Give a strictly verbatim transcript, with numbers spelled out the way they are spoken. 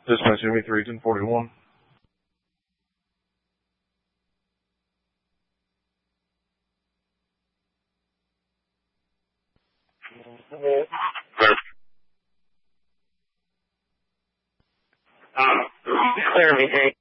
Dispatch M E three ten forty-one. Um, clear me, Hank.